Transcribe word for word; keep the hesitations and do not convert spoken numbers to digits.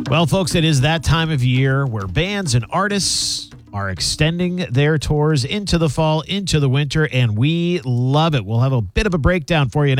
Well, folks, it is that time of year where bands and artists are extending their tours into the fall, into the winter, and we love it. We'll have a bit of a breakdown for you